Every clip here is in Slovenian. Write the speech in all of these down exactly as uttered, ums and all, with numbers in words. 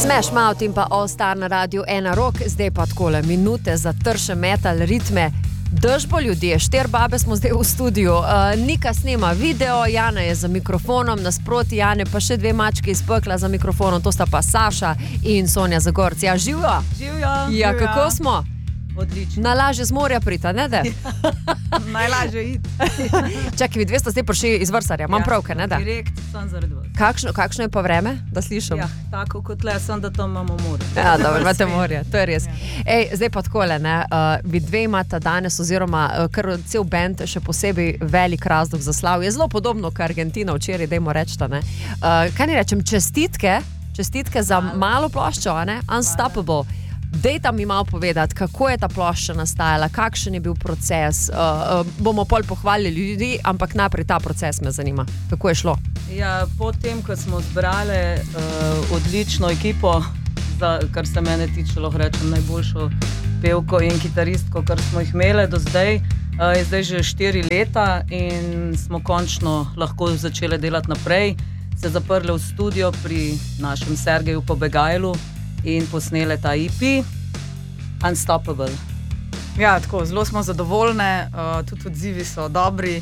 Smash Mouth in pa All Star na radiju ena Rock, zdaj pa takole minute za trše metal ritme. Držbo ljudje, štir babe smo zdaj v studiu, uh, Nika snema video, Jana je za mikrofonom, nasproti Jane pa še dve mačke iz pekla za mikrofonom, to sta pa Saša in Sonja Zagorc. Ja, živijo? Živijo. Ja, kako smo? Odlično. Najlažje z morja prita, ne da? Najlažje iti. Čakaj, vi dve sta zdaj prišli iz Vrsarja, imam Ja, pravke, ne da? Direkt, sem zaradi vas. Kakšno, kakšno je pa vreme, da slišim? Ja, tako kot le, sem da tam imamo more. Ja, dobro, imate morje, to je res. Ej, zdaj pa takole, ne, uh, vi dve imate danes, oziroma uh, kar cel band, še posebej velik razlog za slav. Je zelo podobno, kot Argentina včeraj, dajmo reči, ne. Uh, kaj ne rečem, čestitke, čestitke za malo ploščo, ne, Unstoppable. Dejta mi malo povedati, kako je ta plošča nastajala, kakšen je bil proces. Uh, uh, bomo pol pohvalili ljudi, ampak najprej ta proces me zanima. Kako je šlo? Ja, potem, ko smo zbrali uh, odlično ekipo, za, kar se mene tiče, lahko rečem, najboljšo pevko in kitaristko, kar smo jih imeli do zdaj, uh, je zdaj že štiri leta in smo končno lahko začeli delati naprej. Se zaprli v studio pri našem Sergeju Pobegajlu in posnele ta E P Unstoppable. Ja, tako, zelo smo zadovoljne, uh, tudi odzivi so dobri,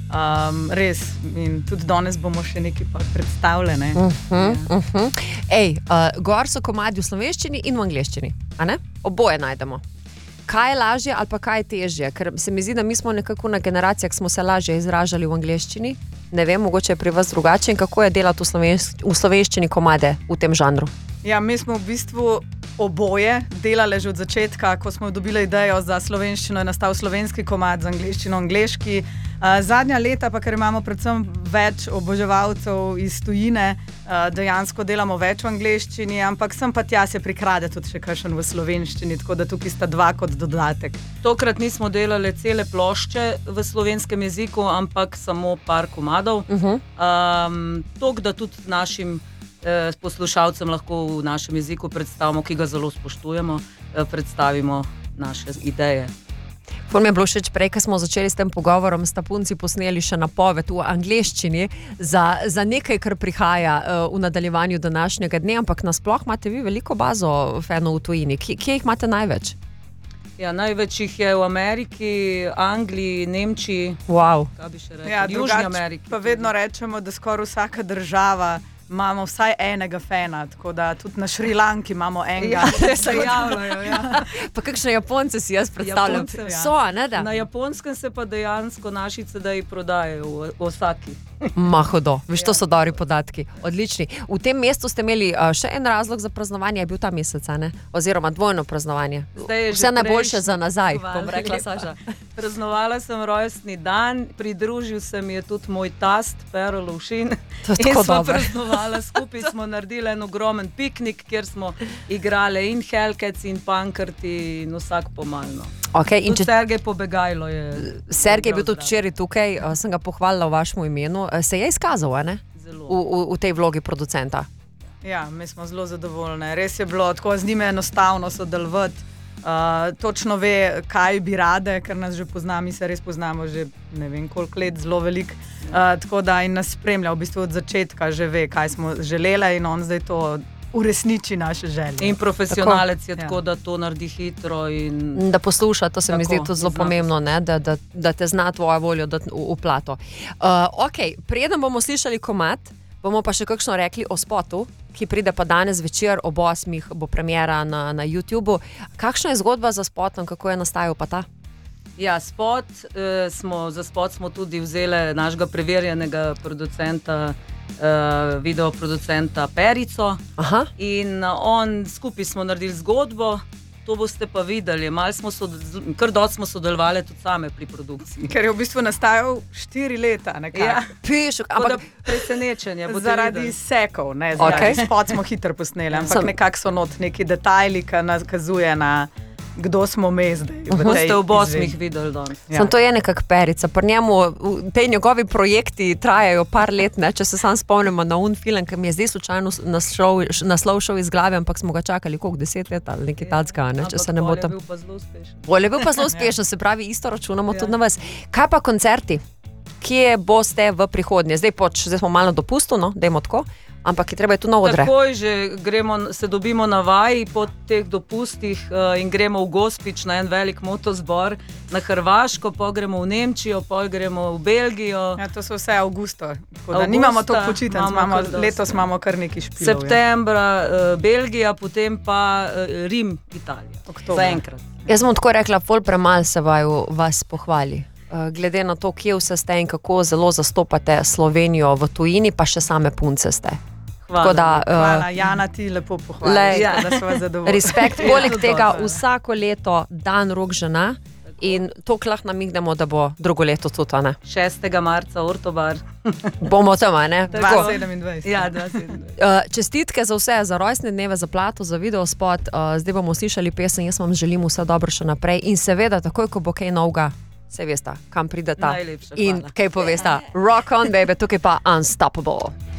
um, res, in tudi danes bomo še nekaj pa predstavljene. Uh-huh, uh-huh. Ej, uh, gor so komadi v slovenščini in v angleščini, a ne? Oboje najdemo. Kaj je lažje ali pa kaj je težje? Ker se mi zdi, da mi smo nekako na generacijah, smo se lažje izražali v angleščini. Ne vem, mogoče je pri vas drugače. In kako je delati v, slovenš v slovenščini komade v tem žanru? Ja, mi smo v bistvu oboje delali že od začetka, ko smo dobili idejo za slovenščino, je nastal slovenski komad, za angleščino angleški. Uh, zadnja leta pa, ker imamo predvsem več oboževalcev iz tujine, uh, dejansko delamo več v angleščini, ampak sem pa tja se prikrade tudi še kakšen v slovenščini, tako da tukaj sta dva kot dodatek. Tokrat nismo delali cele plošče v slovenskem jeziku, ampak samo par komadov. Uh-huh. Um, tok, da tudi našim eh, poslušalcem lahko v našem jeziku predstavimo, ki ga zelo spoštujemo, eh, predstavimo naše ideje. Ful mi je bilo všeč prej, ko smo začeli s tem pogovorom, sta punci posneli še napoved v angleščini za, za nekaj, kar prihaja uh, v nadaljevanju današnjega dne, ampak nasploh imate vi veliko bazo fanov v tujini. Kje, kje jih imate največ? Ja, največ jih je v Ameriki, Angliji, Nemčiji, Wow. kaj bi še rekli, Ja, Južni drugače Ameriki. pa vedno rečemo, da skoraj vsaka država imamo vsaj enega fana, tako da tudi na Šrilanki imamo enega. Ja, se javljajo, ja. Pa kakšne Japonce si jaz predstavljam? Japonce, ja. So, ne da? Na Japonskem se pa dejansko naši C D-ji prodajajo v Osaki. Mahodo, veš, to so dobri podatki. Odlični. V tem mestu ste imeli uh, še en razlog za praznovanje, je bil ta mesec, ne? Oziroma dvojno praznovanje. Zdaj je že Vse najboljše prejšnji. za nazaj, Hvala bom rekla lepa. Saša. Praznovala sem rojstni dan, pridružil se mi je tudi moj tast, Pero Lovšin. To je In tako smo dobro. praznovala, skupaj smo naredili en ogromen piknik, kjer smo igrali in Hellcats in Pankrti in vsak pomalno. Okay, in Tudi če Sergej Pobegajlo je... Sergej je bil tudi zdrav. včeraj tukaj, uh, sem ga pohvalila v vašem imenu. Uh, se je izkazal, a ne? Zelo. V, v, v tej vlogi producenta. Ja, mi smo zelo zadovoljni. Res je bilo tako z njime enostavno sodelovati. Uh, točno ve, kaj bi rade, ker nas že pozna, mi se res poznamo že ne vem koliko let, zelo velik. Uh, tako da in nas spremlja v bistvu od začetka, že ve, kaj smo želeli in on zdaj to uresniči naše želje. In profesionalec Tako. je tako, Ja. da to naredi hitro in... Da posluša, to se mi Tako, zdi tudi zelo zna. pomembno, ne? Da, da, da te zna tvoja voljo dati v, v plato. Uh, ok, preden bomo slišali komad, bomo pa še kakšno rekli o spotu, ki pride pa danes večer ob osmih, bo premiera na, na YouTubu. Kakšna je zgodba za spotom, kako je nastajal pa ta? Ja, spot, eh, smo, za spot smo tudi vzeli našega preverjenega producenta, eh, videoproducenta Perico. Aha. In eh, on, skupaj smo naredili zgodbo, to boste pa videli. Mal smo sod, kar dosti smo sodelovali tudi same pri produkciji. Ker je v bistvu nastajal štiri leta, nekako. Ja, Piš, ampak ampak presenečenje. boste Zaradi videli. sekov, ne, Okej. zaradi spot smo hitro posneli, ampak Sem- nekako so not neki detajli, ki nakazuje na kdo smo me zdaj. v tej Boste v osmih izvedbi. videli danes. Ja. Sam to je nekak Perica. Pri njemu v- tej njegovi projekti trajajo par let, ne? Če se sam spomnimo na un film, ki mi je zdaj slučajno naslov, naslov šel iz glave, ampak smo ga čakali koliko deset let ali nekaj tacga, ne? Če se ne Ampak pol je motim. bil pa zelo uspešen. Bolje je bil pa zelo uspešen, se pravi, isto računamo Ja. tudi na vas. Kaj pa koncerti? Kje boste v prihodnje? Zdaj, poč, zdaj smo malo na dopustu, no, dajmo tako. ampak je treba je tu na odre. Takoj že gremo, se dobimo na vaji po teh dopustih uh, in gremo v Gospič na en velik motozbor na Hrvaško, pa gremo v Nemčijo, pa gremo v Belgijo. Ja, to so vse avgusto. Nimamo toliko počitnic, imamo, letos imamo kar nekaj špilov. Septembra uh, Belgija, potem pa uh, Rim, Italija. Oktober. Zaenkrat. Jaz sem tako rekla, pol premal se vaju vas pohvali. Glede na to, kje vse ste in kako zelo zastopate Slovenijo v tujini, pa še same punce ste. Hvala. Da, Hvala, Jana, ti lepo pohvališ, le, ja. Da so vas zadovoljni. Respekt, poleg tega vsako leto dan rok žena in to lahko namignemo, da bo drugo leto tudi, ne? šestega marca, Ortobar. Bomo tam, ne? dva sedemindvajset. Ja, dva sedemindvajset. Uh, čestitke za vse, za rojstne dneve, za plato, za videospot. Uh, zdaj bomo slišali pesem, jaz vam želim vse dobro še naprej in seveda, takoj, ko bo kaj novega, se veste, kam prideta Najlepša in hvala. kaj povesta. Rock on, baby, tukaj pa Unstoppable.